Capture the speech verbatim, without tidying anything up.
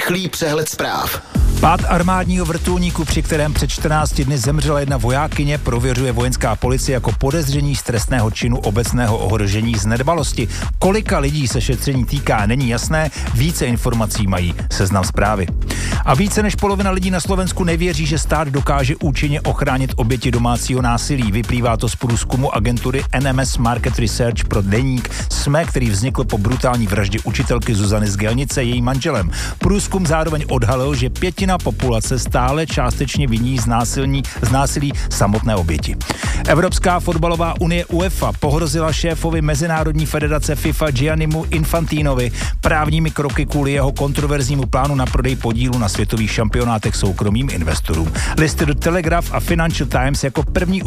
Rychlý přehled zpráv. Pád armádního vrtulníku, při kterém před čtrnácti dny zemřela jedna vojákyně, prověřuje vojenská policie jako podezření z trestného činu obecného ohrožení z nedbalosti. Kolika lidí se šetření týká, není jasné, více informací mají Seznam Zprávy. A více než polovina lidí na Slovensku nevěří, že stát dokáže účinně ochránit oběti domácího násilí. Vyplývá to z průzkumu agentury N M S Market Research pro deník S M E, který vznikl po brutální vraždě učitelky Zuzany z Gelnice jejím manželem. Průzkum zároveň odhalil, že pětina populace stále částečně viní z, násilní, z násilí samotné oběti. Evropská fotbalová unie UEFA pohrozila šéfovi Mezinárodní federace FIFA Giannimu Infantinovi právními kroky kvůli jeho kontroverznímu plánu na prodej podílu na světových šampionátech soukromým investorům. Listy do Telegraph a Financial Times jako první